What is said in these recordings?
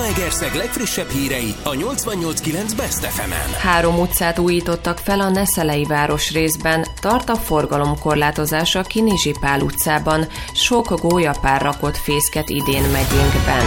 Zalaegerszeg legfrissebb hírei a 88.9 Best FM-en. 3 utcát újítottak fel a Neszelei városrészben, tart a forgalomkorlátozás a Kinizsi Pál utcában, sok gólyapár rakott fészket idén megyénkben.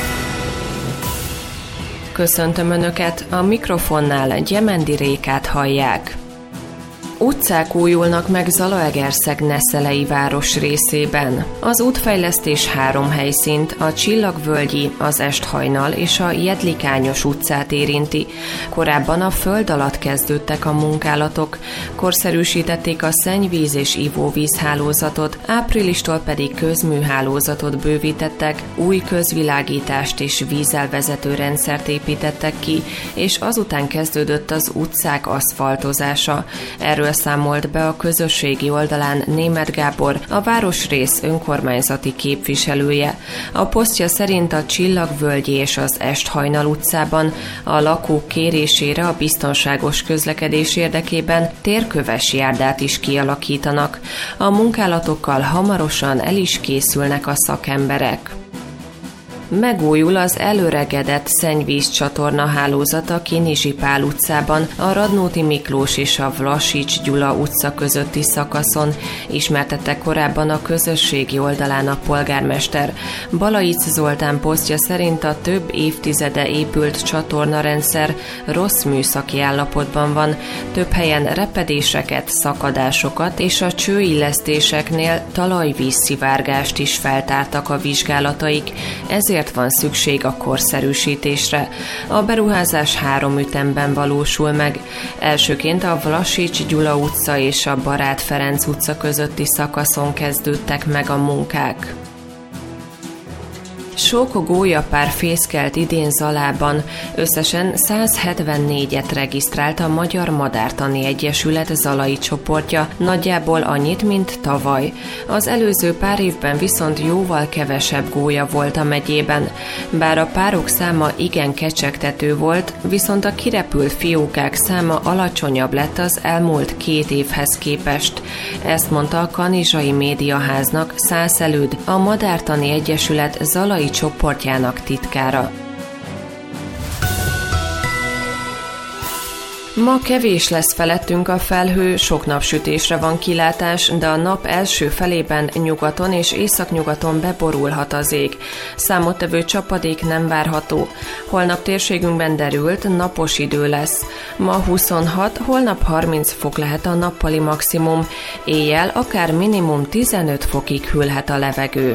Köszöntöm Önöket, a mikrofonnál Gyemendi Rékát hallják. Utcák újulnak meg Zalaegerszeg Neszelei város részében. Az útfejlesztés 3 helyszínt, a Csillagvölgyi, az Esthajnal és a Jedlikányos utcát érinti. Korábban a föld alatt kezdődtek a munkálatok, korszerűsítették a szennyvíz és ivóvíz hálózatot, áprilistól pedig közműhálózatot bővítettek, új közvilágítást és vízelvezető rendszert építettek ki, és azután kezdődött az utcák aszfaltozása. Erről számolt be a közösségi oldalán Németh Gábor, a városrész önkormányzati képviselője. A posztja szerint a Csillagvölgyi és az Esthajnal utcában a lakók kérésére a biztonságos közlekedés érdekében térköves járdát is kialakítanak. A munkálatokkal hamarosan el is készülnek a szakemberek. Megújul az elöregedett szennyvízcsatorna hálózata a Kinizsi Pál utcában, a Radnóti Miklós és a Vlasics Gyula utca közötti szakaszon, ismertette korábban a közösségi oldalán a polgármester. Balaic Zoltán posztja szerint a több évtizede épült csatornarendszer rossz műszaki állapotban van, több helyen repedéseket, szakadásokat és a csőillesztéseknél talajvízszivárgást is feltártak a vizsgálataik, ezért van szükség a korszerűsítésre. A beruházás 3 ütemben valósul meg. Elsőként a Vlasics Gyula utca és a Barát Ferenc utca közötti szakaszon kezdődtek meg a munkák. Sok gólyapár fészkelt idén Zalában, összesen 174-et regisztrált a Magyar Madártani Egyesület zalai csoportja, nagyjából annyit, mint tavaly. Az előző pár évben viszont jóval kevesebb gólya volt a megyében. Bár a párok száma igen kecsegtető volt, viszont a kirepült fiókák száma alacsonyabb lett az elmúlt 2 évhez képest. Ezt mondta a Kanizsai Médiaháznak Szász Előd, a Madártani Egyesület zalai csoportjának titkára. Ma kevés lesz felettünk a felhő, sok napsütésre van kilátás, de a nap első felében nyugaton és északnyugaton beborulhat az ég. Számottevő csapadék nem várható. Holnap térségünkben derült, napos idő lesz. Ma 26, holnap 30 fok lehet a nappali maximum, éjjel akár minimum 15 fokig hűlhet a levegő.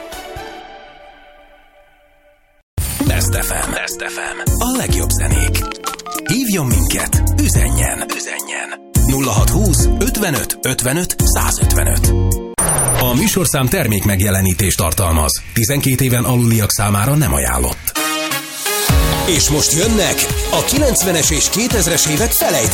Best FM. A legjobb zenék. Hívjon minket, üzenjen. 0620 55 55 155. A műsorszám termék megjelenítést tartalmaz. 12 éven aluliak számára nem ajánlott. És most jönnek a 90-es és 2000-es évek felejtései.